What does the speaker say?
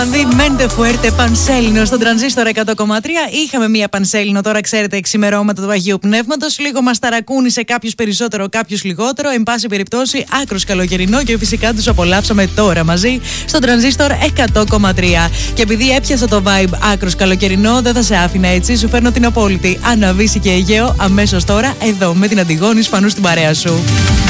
Μέντε Φουέρτε Πανσέλινο στον Τρανζίστορ 100,3. Είχαμε μία Πανσέλινο, τώρα ξέρετε, εξημερώματα του Αγίου Πνεύματος. Λίγο μας ταρακούνησε, κάποιους περισσότερο, κάποιους λιγότερο. Εν πάση περιπτώσει, άκρος καλοκαιρινό και φυσικά τους απολαύσαμε τώρα μαζί στον Τρανζίστορ 100,3. Και επειδή έπιασα το vibe άκρος καλοκαιρινό, δεν θα σε άφηνα έτσι. Σου φέρνω την απόλυτη Αναβίση και Αιγαίο αμέσως τώρα, εδώ με την Αντιγόνη Σπανού στην παρέα σου.